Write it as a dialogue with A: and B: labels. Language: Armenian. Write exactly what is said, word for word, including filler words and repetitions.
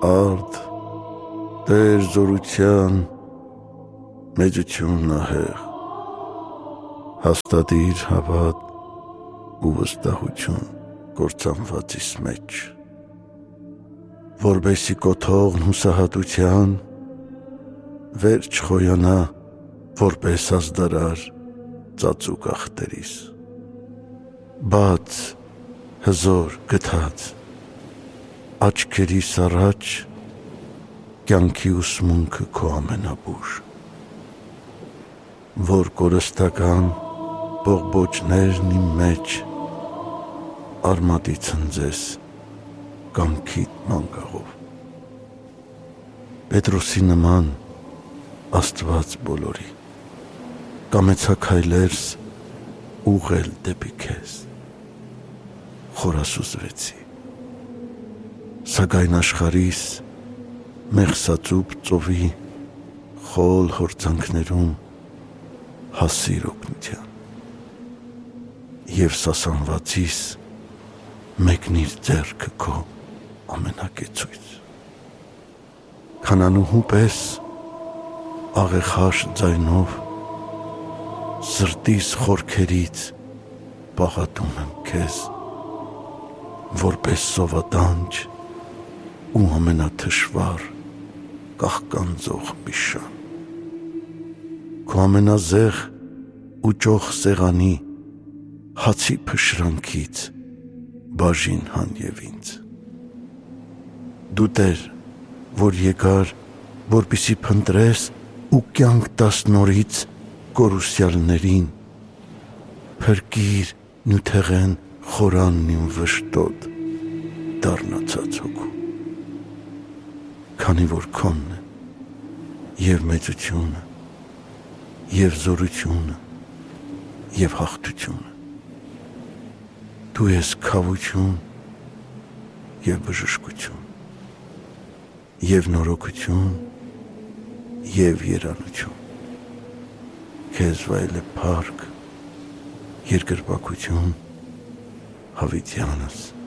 A: արդ, Տեր զորության, մեծությունն ահեղ, հաստատիր հավատ ու վստահություն կործանվածիս մեջ, որբեսի կոթողն հուսահատության վեր չխոյանա, որպես ազդարար ծածուկ ախտերիս, բաց, հզոր, գթած, աչքերիս առաջ կյանքի ուսմունքը քո ամենաբուժ, որ կորստական բողբոջներն իմ մեջ արմատի ցնձես կամքիդ մանգաղով, Պետրոսի նման Աստված բոլորի, կամեցա քայլերս ուղղել դեպի քեզ, խորասուզվեցի, սակայն աշխարհիս մեղսածուփ ծովի խոլ հորձանքներում հասիր օգնության, և սասանվածիս մեկնիր ձեռքը քո ամենակեցույց, քանանուհու պես աղեխաշ ձայնով սրտիս խորքերից պաղատում եմ քեզ, որպես սովատանջ ու ամենաթշվառ կաղկանձող միշան, քո ամենազեղ ու ճոխ սեղանի հացի փշրանքից բաժին հանև ինձ, դու Տեր, որ եկար, որպեսզի փնտրես ու կյանք տաս նորից կորուսյալներին, փրկիր նյութեղեն խորանն իմ վշտոտ դառնացած հոգու, քանի որ քոնն է և մեծությունը, և զորությունը, և հաղթությունը, դու ես քավություն և բժշկություն, և նորոգություն և երանություն, քեզ վայել է փառք, երկրպագություն հավիտյանս